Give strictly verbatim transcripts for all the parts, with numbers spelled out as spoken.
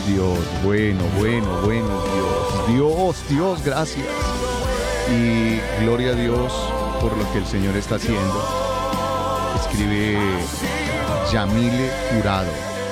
Dios, bueno, bueno, bueno Dios, Dios, Dios, gracias. Y gloria a Dios por lo que el Señor está haciendo. Escribe Yamile Jurado.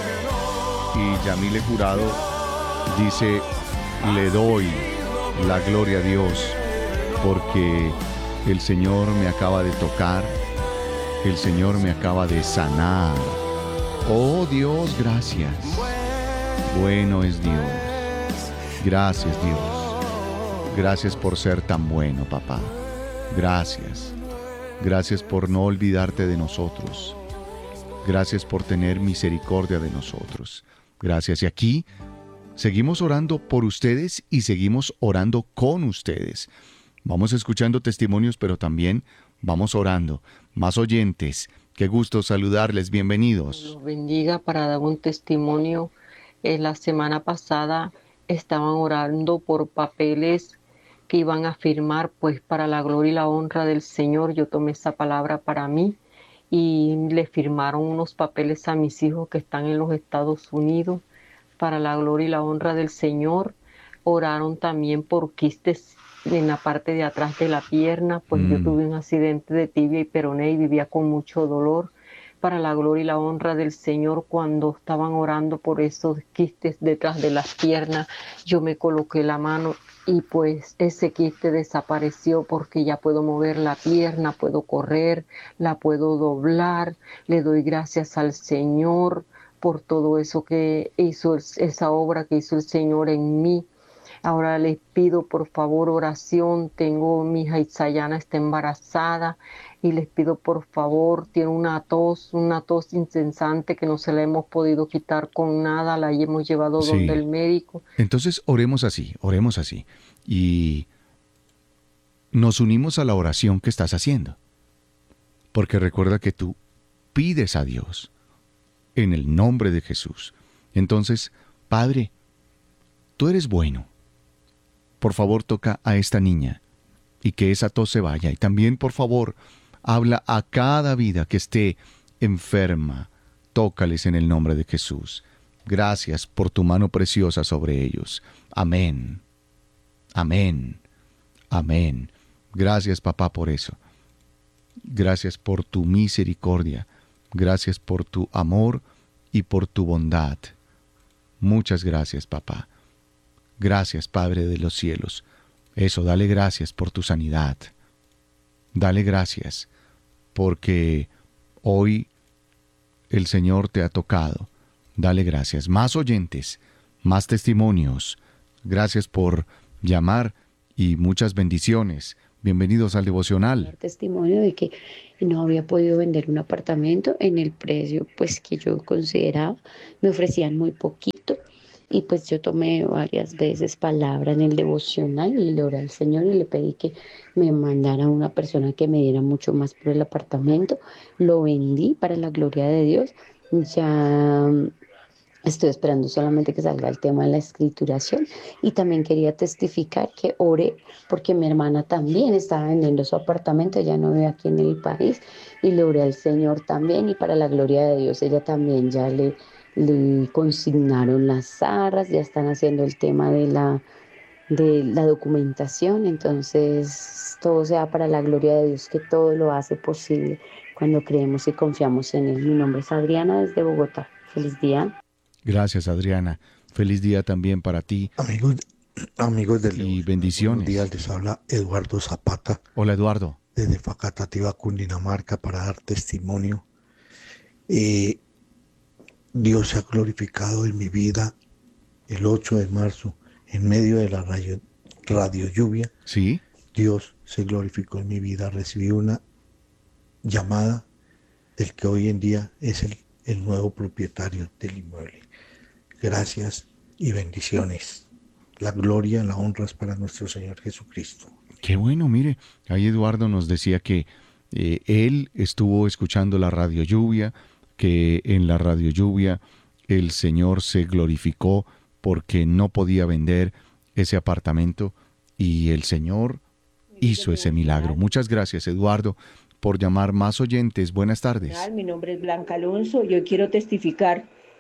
Y Yamile Jurado dice, le doy la gloria a Dios porque el Señor me acaba de tocar, el Señor me acaba de sanar. Oh Dios, gracias. Bueno es Dios. Gracias Dios. Gracias por ser tan bueno, papá. Gracias. Gracias por no olvidarte de nosotros. Gracias por tener misericordia de nosotros. Gracias. Y aquí seguimos orando por ustedes y seguimos orando con ustedes. Vamos escuchando testimonios, pero también vamos orando. Más oyentes. Qué gusto saludarles. Bienvenidos. Los bendiga. Para dar un testimonio. Eh, la semana pasada estaban orando por papeles que iban a firmar, pues para la gloria y la honra del Señor. Yo tomé esa palabra para mí y le firmaron unos papeles a mis hijos que están en los Estados Unidos para la gloria y la honra del Señor. Oraron también por quistes en la parte de atrás de la pierna, pues mm. yo tuve un accidente de tibia y peroné y vivía con mucho dolor. Para la gloria y la honra del Señor, cuando estaban orando por esos quistes detrás de las piernas, yo me coloqué la mano y pues ese quiste desapareció porque ya puedo mover la pierna, puedo correr, la puedo doblar. Le doy gracias al Señor por todo eso que hizo, esa obra que hizo el Señor en mí. Ahora les pido por favor oración. Tengo mi hija Isayana, está embarazada y les pido por favor, tiene una tos, una tos incesante que no se la hemos podido quitar con nada, la hemos llevado sí. donde el médico. Entonces oremos así, oremos así y nos unimos a la oración que estás haciendo. Porque recuerda que tú pides a Dios en el nombre de Jesús. Entonces, Padre, tú eres bueno. Por favor, toca a esta niña y que esa tos se vaya. Y también, por favor, habla a cada vida que esté enferma. Tócales en el nombre de Jesús. Gracias por tu mano preciosa sobre ellos. Amén. Amén. Amén. Gracias, papá, por eso. Gracias por tu misericordia. Gracias por tu amor y por tu bondad. Muchas gracias, papá. Gracias, Padre de los cielos. Eso, dale gracias por tu sanidad. Dale gracias porque hoy el Señor te ha tocado. Dale gracias. Más oyentes, más testimonios. Gracias por llamar y muchas bendiciones. Bienvenidos al devocional. Testimonio de que no había podido vender un apartamento en el precio pues que yo consideraba. Me ofrecían muy poquito. Y pues yo tomé varias veces palabra en el devocional y le oré al Señor y le pedí que me mandara una persona que me diera mucho más por el apartamento. Lo vendí para la gloria de Dios. Ya estoy esperando solamente que salga el tema de la escrituración. Y también quería testificar que oré porque mi hermana también estaba vendiendo su apartamento. Ella no vive aquí en el país y le oré al Señor también y para la gloria de Dios ella también ya le... le consignaron las arras, ya están haciendo el tema de la, de la documentación, entonces todo sea para la gloria de Dios, que todo lo hace posible cuando creemos y confiamos en Él. Mi nombre es Adriana desde Bogotá. Feliz día. Gracias, Adriana. Feliz día también para ti. Amigos, amigos del y bendiciones. Buenos días, les habla Eduardo Zapata. Hola, Eduardo. Desde Facatativá, Cundinamarca, para dar testimonio. Eh, Dios se ha glorificado en mi vida el ocho de marzo, en medio de la radio, radio lluvia. Sí. Dios se glorificó en mi vida. Recibí una llamada del que hoy en día es el, el nuevo propietario del inmueble. Gracias y bendiciones. La gloria, la honra es para nuestro Señor Jesucristo. Qué bueno, mire, ahí Eduardo nos decía que eh, él estuvo escuchando la radio lluvia, que en la radio lluvia el Señor se glorificó porque no podía vender ese apartamento y el Señor hizo ese milagro. Muchas gracias, Eduardo, por llamar. Más oyentes. Buenas tardes. Mi nombre es Blanca Alonso. Yo quiero testificar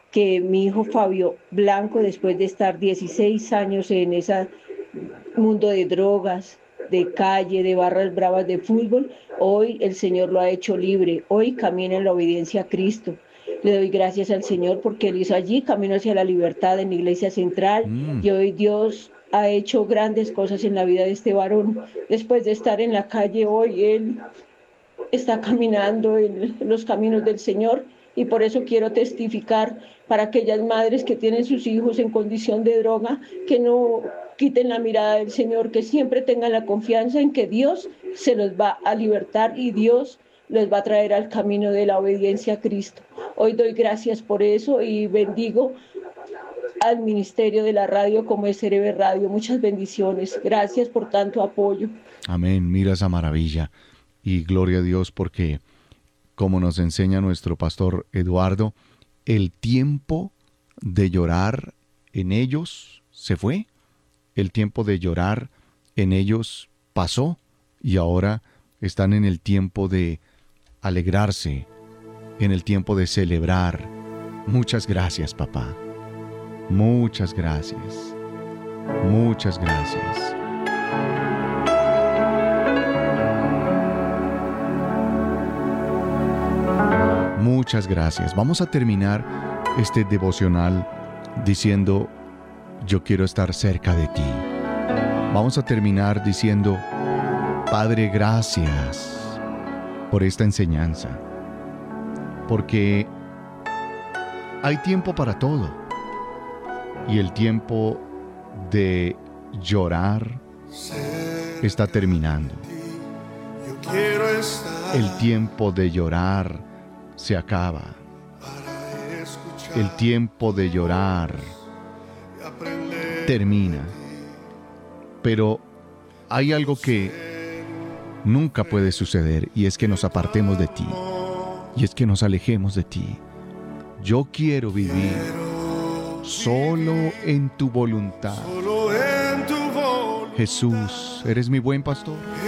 que mi hijo Fabio Blanco, después de estar dieciséis años en ese mundo de drogas, de calle, de barras bravas de fútbol, hoy el Señor lo ha hecho libre, hoy camina en la obediencia a Cristo. Le doy gracias al Señor porque Él hizo allí camino hacia la libertad en la Iglesia Central, Mm. y hoy Dios ha hecho grandes cosas en la vida de este varón. Después de estar en la calle, hoy Él está caminando en los caminos del Señor, y por eso quiero testificar para aquellas madres que tienen sus hijos en condición de droga, que no quiten la mirada del Señor, que siempre tengan la confianza en que Dios se los va a libertar y Dios los va a traer al camino de la obediencia a Cristo. Hoy doy gracias por eso y bendigo al ministerio de la radio como es Cerebe Radio. Muchas bendiciones. Gracias por tanto apoyo. Amén. Mira esa maravilla. Y gloria a Dios porque, como nos enseña nuestro pastor Eduardo, el tiempo de llorar en ellos se fue. El tiempo de llorar en ellos pasó y ahora están en el tiempo de alegrarse, en el tiempo de celebrar. Muchas gracias, papá. Muchas gracias. Muchas gracias. Muchas gracias. Vamos a terminar este devocional diciendo, yo quiero estar cerca de ti. Vamos a terminar diciendo, Padre, gracias por esta enseñanza, porque hay tiempo para todo, y el tiempo de llorar está terminando. El tiempo de llorar se acaba. El tiempo de llorar termina. Pero hay algo que nunca puede suceder, y es que nos apartemos de ti, y es que nos alejemos de ti. Yo quiero vivir solo en tu voluntad. Jesús, ¿eres mi buen pastor?